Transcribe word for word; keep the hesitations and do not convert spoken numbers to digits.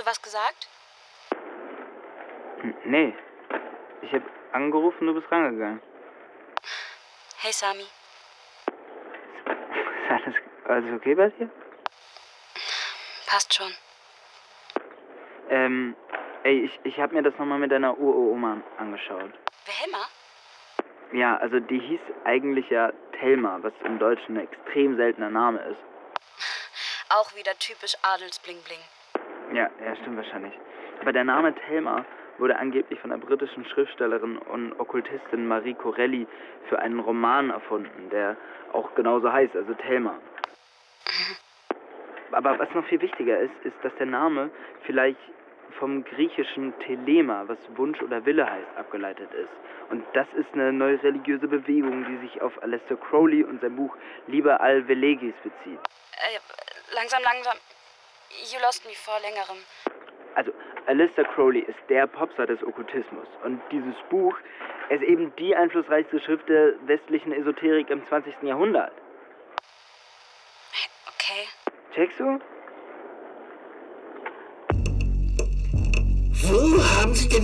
was gesagt? N- Nee. Ich habe angerufen, du bist rangegangen. Hey, Sami. Ist alles, alles okay bei dir? Passt schon. Ähm, ey, ich, ich habe mir das nochmal mit deiner Uroma angeschaut. Wilhelma? Ja, also die hieß eigentlich ja Thelma, was im Deutschen ein extrem seltener Name ist. Auch wieder typisch Adelsbling-Bling. Ja, ja, stimmt wahrscheinlich. Aber der Name Thelma wurde angeblich von der britischen Schriftstellerin und Okkultistin Marie Corelli für einen Roman erfunden, der auch genauso heißt, also Thelma. Aber was noch viel wichtiger ist, ist, dass der Name vielleicht vom griechischen Telema, was Wunsch oder Wille heißt, abgeleitet ist. Und das ist eine neue religiöse Bewegung, die sich auf Aleister Crowley und sein Buch Liber al Velegis bezieht. Äh, langsam, langsam. You lost me vor längerem. Also, Aleister Crowley ist der Popstar des Okkultismus. Und dieses Buch ist eben die einflussreichste Schrift der westlichen Esoterik im zwanzigsten Jahrhundert. Okay. Checkst du? Wo haben Sie denn